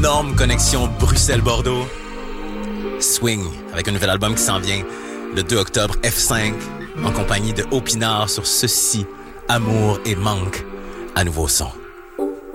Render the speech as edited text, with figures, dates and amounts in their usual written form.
énorme connexion Bruxelles-Bordeaux. Swing, avec un nouvel album qui s'en vient le 2 octobre, F5, en compagnie de Opinard sur Ceci, Amour et Manque, à nouveau son.